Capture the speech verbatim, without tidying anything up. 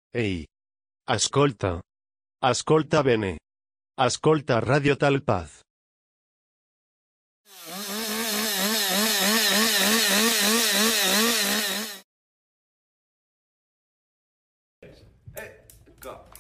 Ehi, ascolta. Ascolta bene. Ascolta Radio Talpaz. Eh, go.